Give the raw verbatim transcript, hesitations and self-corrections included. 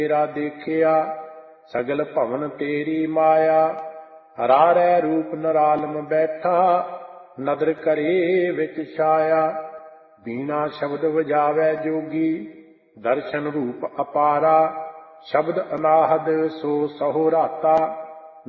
ਤੇਰਾ ਦੇਖਿਆ, ਸਗਲ ਭਵਨ ਤੇਰੀ ਮਾਇਆ। ਹਰਾਰੈ ਰੂਪ ਨਰਾਲਮ ਬੈਠਾ, ਨਦਰ ਕਰੇ ਵਿੱਚ ਛਾਇਆ। ਬੀਣਾ ਸ਼ਬਦ ਵਜਾਵੈ ਜੋਗੀ, ਦਰਸ਼ਨ ਰੂਪ ਅਪਾਰਾ। ਸ਼ਬਦ ਅਨਾਹਦ ਸੋ ਸਹੋ ਰਾਤਾ,